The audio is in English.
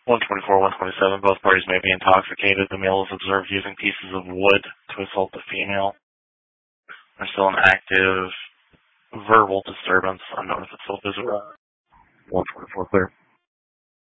124, 127, both parties may be intoxicated. The male is observed using pieces of wood to assault the female. There's still an active verbal disturbance. Unknown if it's still physical. 124 clear.